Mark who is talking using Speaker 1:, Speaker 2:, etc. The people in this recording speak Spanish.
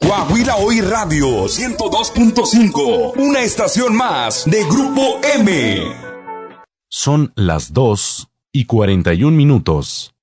Speaker 1: Coahuila Hoy Radio 102.5, una estación más de Grupo M.
Speaker 2: Son las 2:41.